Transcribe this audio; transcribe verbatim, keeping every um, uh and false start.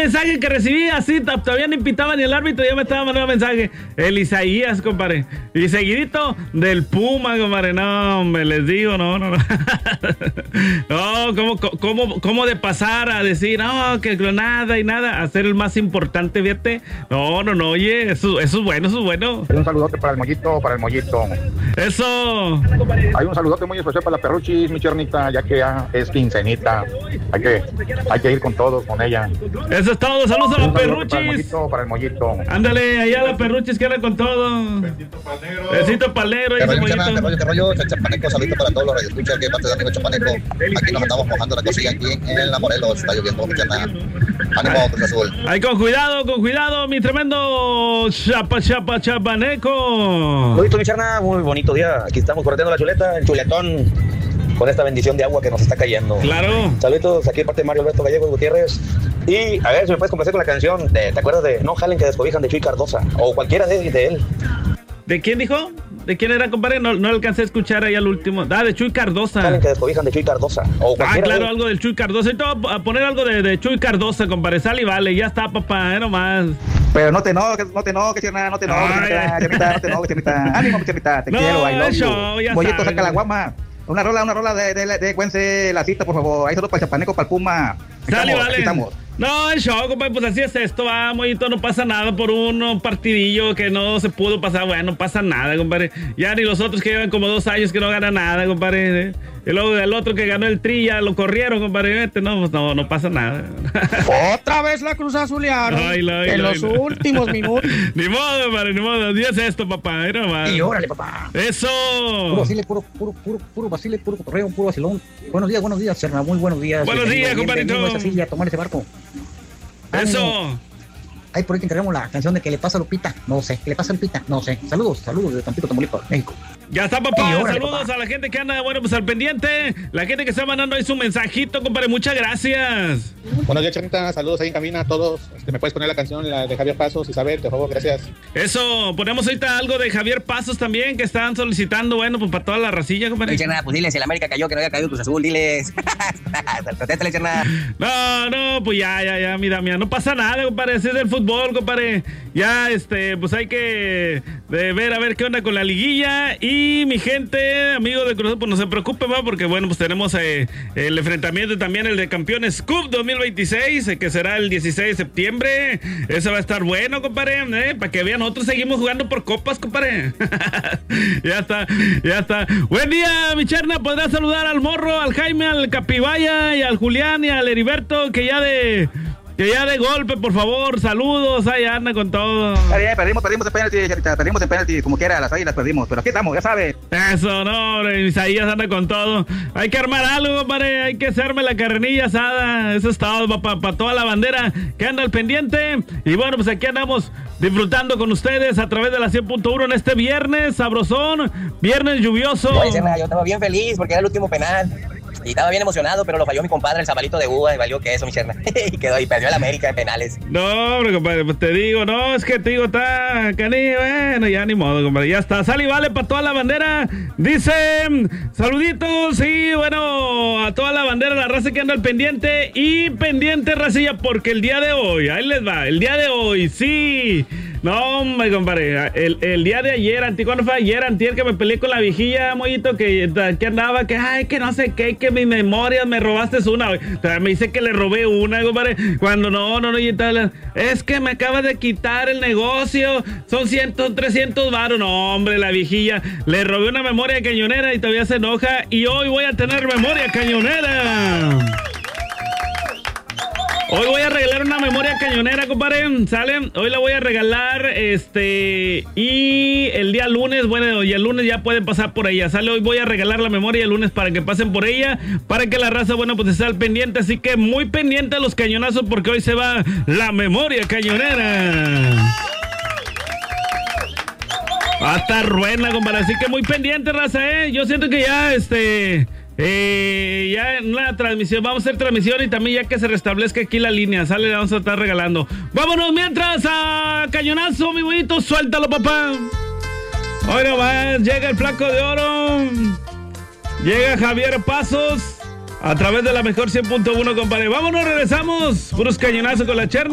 mensaje que recibí así, todavía no pitaba ni el árbitro, ya me estaba mandando mensaje. El Isaías, compadre. Y seguidito del Puma, compadre. No, hombre, les digo, no, no, no. No, ¿cómo, cómo, cómo de pasar a decir, no, que nada y nada, a ser el más importante, fíjate. No, no, no, oye, eso, eso es bueno, eso es bueno. Un saludote para el mollito, para el mollito. Eso. Hay un saludote muy especial para la Perruchis, mi chernita, ya que ya es quincenita. Hay que, hay que ir con todos, con ella. Eso es todo, saludos a la Perruchis. Para el mollito, para el mollito. Ándale, allá la Perruchis que anda con todo. Besito pa'l negro. Besito pa'l negro. ¿Qué rollo, qué rollo, qué rollo? Chapaneco, saludito para todos los radioescuchas, que parte de amigo Chapaneco. Aquí nos andamos mojando la cosilla aquí en la Morelos, está lloviendo mucha nada. Ánimo, Cruz Azul. Ay, con cuidado, con cuidado, mi tremendo chapa, chapa, chapaneco. Lo visto, mi charna, muy bonito día. Aquí estamos corriendo la chuleta, el chuletón, con esta bendición de agua que nos está cayendo. Claro. Saludos aquí de parte de Mario Alberto Gallegos Gutiérrez. Y a ver si me puedes complacer con la canción de, ¿te acuerdas de No Jalen que descobijan de Chuy Cardosa? O cualquiera de, de él. ¿De quién dijo? ¿De quién era, compadre? No, no alcancé a escuchar ahí al último. Ah, de Chuy Cardosa. Jalen que descobijan de Chuy Cardosa. O ah, claro, de... algo del Chuy Cardosa. Y todo a poner algo de, de Chuy Cardosa, compadre. Sale y vale, ya está, papá, eh, nomás. Pero no te enojes, no te enojes, chernita, no te enojes, chernita, chernita, no te enojes, chernita. Ánimo, chernita, te no, quiero, I love eso, you. Mollito, saca la guama. Una rola, una rola de, de, de, de Cuense la cita, por favor. Ahí solo para el Chapaneco, para el Puma. Sale, estamos, vale. estamos. No, el show, compadre, pues así es esto, va, Mollito, no pasa nada por un partidillo que no se pudo pasar, bueno, no pasa nada, compadre. Ya ni los otros que llevan como dos años que no ganan nada, compadre. ¿eh? Y luego el otro que ganó el tri ya lo corrieron, compadre. Este, no, no, no pasa nada. Otra vez la Cruz Azulearon en ay, los ay, últimos minutos. Ni modo, compadre, ni modo. Así es esto, papá. Era más. Y órale, papá. Eso. Puro vacile, puro, puro, puro, puro vacile, puro cotorreo, puro vacilón. Buenos días, buenos días, Serna. Muy buenos días. Buenos días, compadrito. Esa silla, tomar ese barco. Eso. Ánimo. Ahí por ahí te encargamos la canción de ¿Qué le pasa a Lupita? No sé. ¿Qué le pasa a Lupita? No sé. Saludos, saludos de Tampico, Tamaulipas, México. Ya está, papá. Órale, saludos papá. a la gente que anda, bueno, pues al pendiente. La gente que está mandando ahí su mensajito, compadre. Muchas gracias. Buenos días, Charnita. Saludos ahí en cabina a todos. Este, ¿me puedes poner la canción la de Javier Pasos, Isabel? Por favor, gracias. Eso, ponemos ahorita algo de Javier Pasos también, que están solicitando, bueno, pues para toda la racilla, compadre. Oye, pues diles, si el América cayó, que no había caído Cruz Azul, diles. Contéstale, Charna. No, no, pues ya, ya, ya, mi Damián, no pasa nada, compadre, ese es el fútbol, compadre. Ya, este, pues hay que de ver a ver qué onda con la liguilla. Y mi gente, amigo de Cruz Azul, pues no se preocupen, va, porque bueno, pues tenemos eh, el enfrentamiento también, el de Campeones Cup dos mil veintiséis, eh, que será el dieciséis de septiembre. Eso va a estar bueno, compadre, eh, para que vean, nosotros seguimos jugando por copas, compadre. Ya está, ya está. Buen día, mi Cherna, podrás saludar al Morro, al Jaime, al Capibaya y al Julián y al Heriberto, que ya de... Que ya de golpe, por favor, saludos, ahí anda con todo. Perdimos, perdimos, perdimos en penalti, Charita, perdimos en penalti, como quiera, las águilas perdimos, pero aquí estamos, ya sabes. Eso, no, Isaías anda con todo. Hay que armar algo, compadre, hay que hacerme la carnilla asada, eso es todo, para pa, pa toda la bandera que anda al pendiente. Y bueno, pues aquí andamos disfrutando con ustedes a través de la cien punto uno en este viernes, sabrosón, viernes lluvioso. Oye, Serna, yo estaba bien feliz porque era el último penal. Y estaba bien emocionado, pero lo falló mi compadre, el zabalito de uva, y valió que eso, mi Cherna. Y quedó, y perdió el América de penales. No, hombre, compadre, pues te digo, no, es que te digo, está canillo, bueno, ya ni modo, compadre, ya está. Sale y vale para toda la bandera. Dice, saluditos, sí, bueno, a toda la bandera, la raza que anda al pendiente. Y pendiente, racilla, porque el día de hoy, ahí les va, el día de hoy, sí. No, hombre, compadre, el, el día de ayer, anti, ¿cuándo fue ayer? Antier que me peleé con la viejilla, Mollito, que, que andaba, que, ay, que no sé qué, que mi memoria, me robaste una, me dice que le robé una, compadre, cuando no, no, no, y tal, es que me acaba de quitar el negocio, son ciento, trescientos varos, no, hombre, la viejilla, le robé una memoria cañonera y todavía se enoja, y hoy voy a tener memoria cañonera. Hoy voy a regalar una memoria cañonera, compadre, ¿sale? Hoy la voy a regalar, este, y el día lunes, bueno, y el lunes ya pueden pasar por ella, ¿sale? Hoy voy a regalar la memoria el lunes para que pasen por ella, para que la raza, bueno, pues esté al pendiente, así que muy pendiente a los cañonazos porque hoy se va la memoria cañonera. Va a estar buena, compadre, así que muy pendiente, raza, ¿eh? Yo siento que ya, este... Eh, ya en la transmisión, vamos a hacer transmisión y también ya que se restablezca aquí la línea, sale, vamos a estar regalando. Vámonos mientras a cañonazo, mi bonito, suéltalo, papá. Hoy nomás, llega el flaco de oro, llega Javier Pasos a través de la mejor cien punto uno, compadre. Vámonos, regresamos, puros cañonazos con la Cherna.